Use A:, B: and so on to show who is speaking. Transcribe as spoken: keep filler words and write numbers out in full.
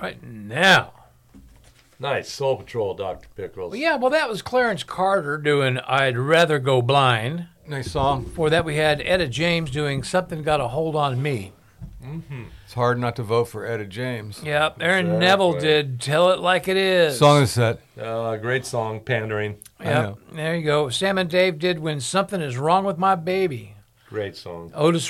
A: right now.
B: Nice. Soul Patrol, Doctor Pickles.
A: Well, yeah, well, that was Clarence Carter doing I'd Rather Go Blind.
C: Nice song.
A: Before that, we had Etta James doing Something Got a Hold on Me.
B: Mm-hmm.
C: It's hard not to vote for Etta James.
A: Yep, Aaron
B: Exactly.
A: Neville did Tell It Like It Is.
C: Song of the set.
B: Uh, great song, Pandering.
A: Yep, there you go. Sam and Dave did When Something Is Wrong with My Baby.
B: Great song.
A: Otis